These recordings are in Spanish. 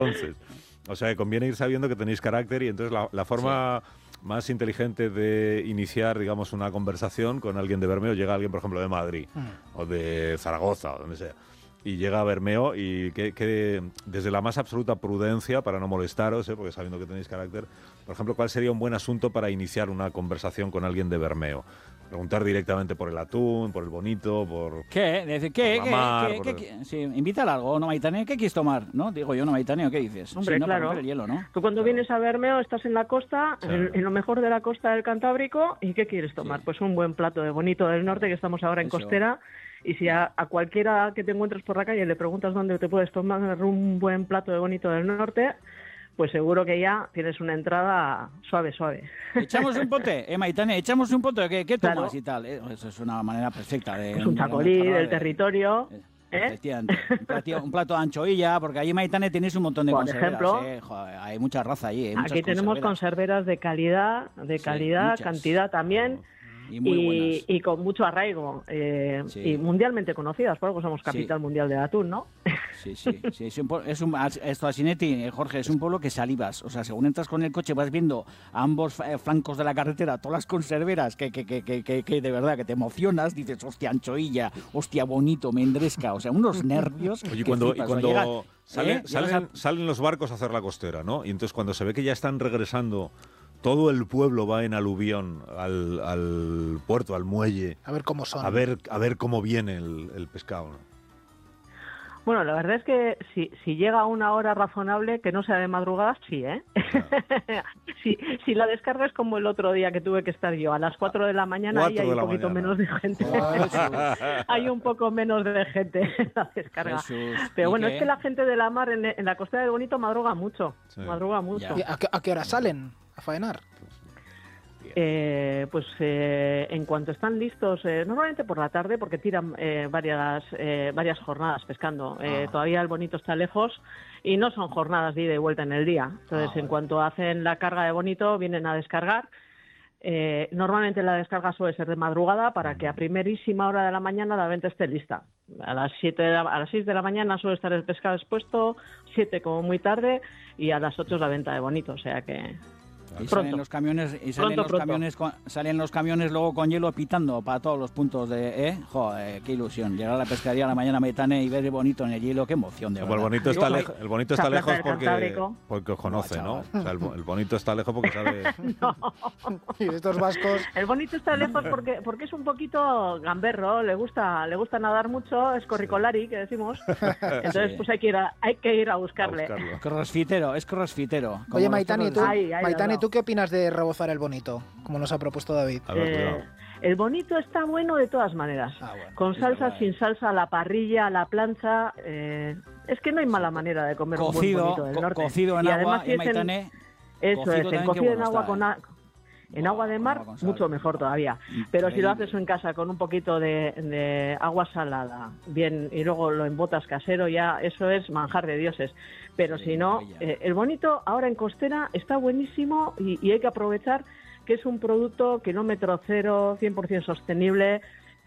Entonces, o sea, que conviene ir sabiendo que tenéis carácter y entonces la forma más inteligente de iniciar, digamos, una conversación con alguien de Bermeo, llega alguien, por ejemplo, de Madrid o de Zaragoza o donde sea, y llega a Bermeo y que desde la más absoluta prudencia, para no molestaros, porque sabiendo que tenéis carácter, por ejemplo, ¿cuál sería un buen asunto para iniciar una conversación con alguien de Bermeo? Preguntar directamente por el atún, por el bonito, por... Sí, invítale algo, ¿no, Maitane? ¿Qué quieres tomar? ¿No? Digo yo, ¿no, Maitane? ¿O qué dices? Hombre, sí, no, claro. Para romper el hielo, ¿no? Tú cuando vienes a Bermeo estás en la costa, en lo mejor de la costa del Cantábrico, ¿y qué quieres tomar? Sí. Pues un buen plato de bonito del norte, que estamos ahora en Eso. costera, y si a cualquiera que te encuentres por la calle le preguntas dónde te puedes tomar un buen plato de bonito del norte, pues seguro que ya tienes una entrada suave. Echamos un pote, Maitane, echamos un pote, ¿qué Claro. tomas y tal? Eso es una manera perfecta de... Pues un chacolí del territorio. Efectivamente, un plato de anchoilla, porque allí, Maitane, tenéis un montón de Por conserveras. ejemplo, Joder, hay mucha raza allí. Muchas aquí tenemos conserveras de calidad, muchas. cantidad también. Y muy buenas. Y con mucho arraigo, y mundialmente conocidas, por algo somos capital mundial del atún, ¿no? Sí. Esto, Asinetti, Jorge, es un pueblo que salivas. O sea, según entras con el coche vas viendo a ambos flancos de la carretera todas las conserveras que de verdad que te emocionas. Dices, hostia, anchoilla, hostia, bonito, mendresca. O sea, unos nervios. Oye, salen los barcos a hacer la costera, ¿no? Y entonces cuando se ve que ya están regresando... Todo el pueblo va en aluvión al puerto, al muelle. A ver cómo son. A ver cómo viene el pescado, ¿no? Bueno, la verdad es que si llega a una hora razonable, que no sea de madrugada, sí, ¿eh? Claro. si la descarga es como el otro día que tuve que estar yo, a las 4 de la mañana, ahí hay un poquito menos de gente. Hay un poco menos de gente en la descarga. Pero bueno, es que la gente de la mar en la Costa del Bonito madruga mucho. Sí. Madruga mucho. ¿Y a qué hora salen a faenar? En cuanto están listos, normalmente por la tarde, porque tiran varias jornadas pescando. Todavía el bonito está lejos y no son jornadas de ida y vuelta en el día. Entonces, en cuanto hacen la carga de bonito, vienen a descargar. Normalmente la descarga suele ser de madrugada para que a primerísima hora de la mañana la venta esté lista. A las 6 de la mañana suele estar el pescado expuesto, 7 como muy tarde, y a las 8 es la venta de bonito, o sea que... Y salen los camiones, salen los camiones luego con hielo pitando para todos los puntos de... Joder, qué ilusión. Llegar a la pescadería a la mañana, Maitane, y ver el bonito en el hielo, qué emoción, de verdad. El bonito está lejos porque os conoce, ¿no? O sea, el bonito está lejos porque sabe... No. Y estos vascos... El bonito está lejos porque es un poquito gamberro, le gusta nadar mucho, es corricolari, que decimos. Entonces, pues hay que ir a buscarle. Es crossfitero. Oye, Maitane, ¿tú qué opinas de rebozar el bonito, como nos ha propuesto David? A ver, el bonito está bueno de todas maneras. Con salsa, sin salsa, a la parrilla, a la plancha. Es que no hay mala manera de comer un buen bonito del norte. Cocido en agua, Maitane. Eso es, cocido en agua en agua de mar, mucho mejor todavía. Pero si lo haces en casa con un poquito de agua salada, bien, y luego lo embotas casero, ya eso es manjar de dioses. Pero si no, el bonito ahora en costera está buenísimo y hay que aprovechar que es un producto kilómetro cero, 100% sostenible,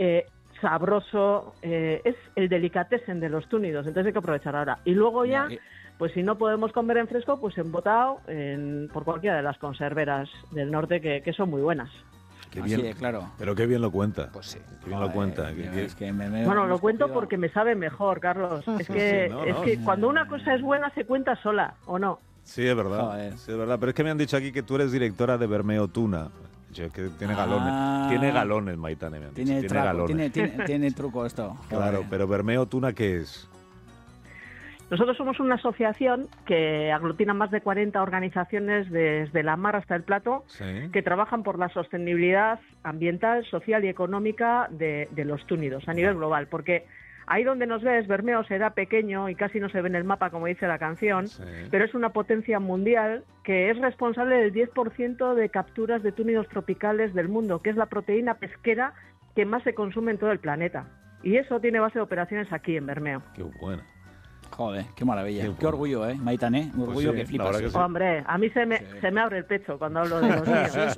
sabroso, es el delicatessen de los túnidos, entonces hay que aprovechar ahora. Y luego ya... Pues si no podemos comer en fresco, pues embotado por cualquiera de las conserveras del norte que son muy buenas. Qué bien, claro. Pero qué bien lo cuenta. Pues sí. Qué bien lo cuenta. Bueno, lo cuento porque me sabe mejor, Carlos. Es que, cuando una cosa es buena se cuenta sola, ¿o no? Sí, es verdad. Sí, es verdad. Pero es que me han dicho aquí que tú eres directora de Bermeo Tuna. Que tiene galones. Tiene galones, Maitane, me han dicho. Tiene galones. Tiene truco esto. Claro, pero Bermeo Tuna, ¿qué es? Nosotros somos una asociación que aglutina más de 40 organizaciones desde la mar hasta el plato, que trabajan por la sostenibilidad ambiental, social y económica de los túnidos a nivel global, porque ahí donde nos ves, Bermeo será pequeño y casi no se ve en el mapa, como dice la canción, pero es una potencia mundial que es responsable del 10% de capturas de túnidos tropicales del mundo, que es la proteína pesquera que más se consume en todo el planeta. Y eso tiene base de operaciones aquí en Bermeo. Qué bueno. Joder, qué maravilla. Qué orgullo, Maitane. Un orgullo que flipas. Que sí. Hombre, a mí se me abre el pecho cuando hablo de los niños.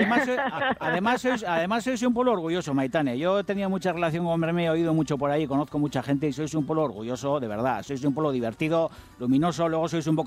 Además sois un pueblo orgulloso, Maitane. Yo he tenido mucha relación con Bermeo, he oído mucho por ahí, conozco mucha gente y sois un pueblo orgulloso, de verdad. Sois un pueblo divertido, luminoso, luego sois un poco